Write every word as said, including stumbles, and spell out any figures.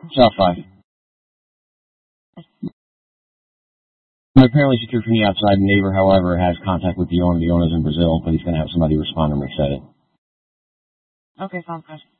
South five. Apparently secured from the outside. Neighbor, however, has contact with the owner. The owner's in Brazil, but he's going to have somebody respond. I'm excited. Okay, sounds good.